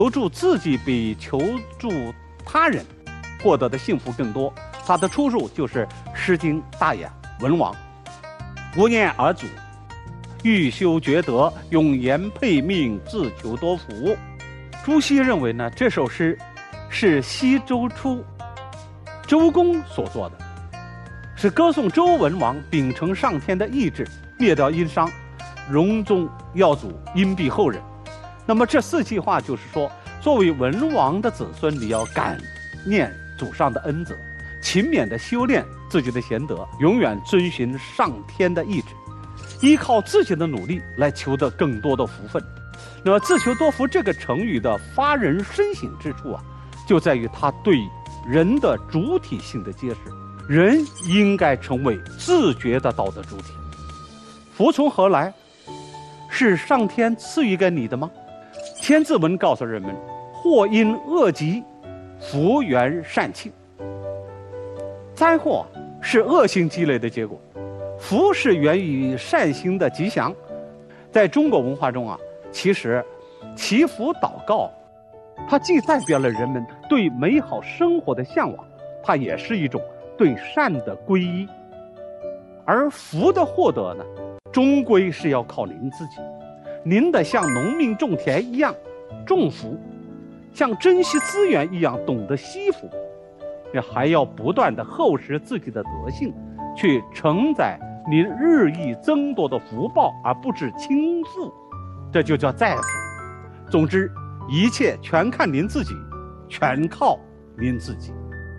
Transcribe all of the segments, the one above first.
求助自己比求助他人获得的幸福更多。它的出处就是《诗经·大雅》文王：“无念而祖，欲修厥德，用言配命，自求多福。”朱熹认为呢，这首诗是西周初周公所作的，是歌颂周文王秉承上天的意志，灭掉殷商，荣宗耀祖，荫庇后人。那么这4句话就是说，作为文王的子孙，你要感念祖上的恩泽，勤勉地修炼自己的贤德，永远遵循上天的意志，依靠自己的努力来求得更多的福分。那么自求多福这个成语的发人深省之处啊，就在于它对人的主体性的揭示。人应该成为自觉的道德主体。福从何来？是上天赐予给你的吗？千字文告诉人们，祸因恶极，福源善庆。灾祸是恶行积累的结果，福是源于善行的吉祥。在中国文化中啊，其实祈福祷告，它既代表了人们对美好生活的向往，它也是一种对善的皈依。而福的获得呢，终归是要靠您自己。您得像农民种田一样种福，像珍惜资源一样懂得惜福，也还要不断地厚实自己的德性，去承载您日益增多的福报，而不致倾覆，这就叫载福。总之，一切全看您自己，全靠您自己。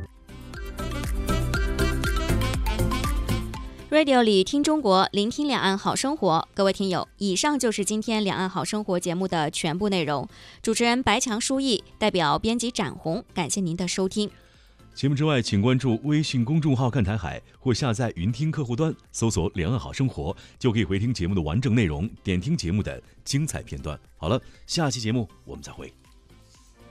Radio 里听中国，聆听两岸好生活。各位听友，以上就是今天两岸好生活节目的全部内容。主持人白强、书毅代表编辑展红，感谢您的收听。 节目之外，请关注微信公众号看台海，或下载云听客户端，搜索两岸好生活，就可以回听节目的完整内容，点听节目的精彩片段。好了，下期节目我们再会。